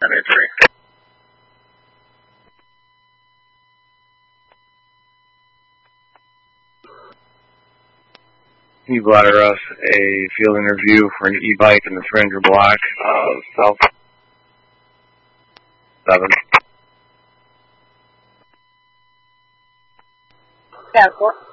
983. Can you bladder us a field interview for an e-bike in the Ranger Black, South 7? Yeah, 4.